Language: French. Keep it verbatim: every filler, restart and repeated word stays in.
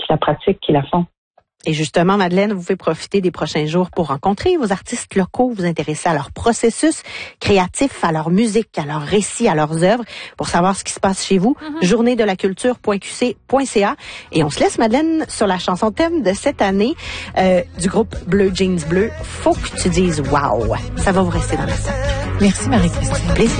la pratique qui la font. Et justement, Madeleine, vous pouvez profiter des prochains jours pour rencontrer vos artistes locaux, vous intéresser à leur processus créatif, à leur musique, à leurs récits, à leurs œuvres, pour savoir ce qui se passe chez vous. Mm-hmm. journée de la culture point q c point c a. Et on se laisse, Madeleine, sur la chanson thème de cette année euh, du groupe Bleu Jeans Bleu. Faut que tu dises « wow ». Ça va vous rester dans la tête. Merci, Marie-Christine. Plaisir.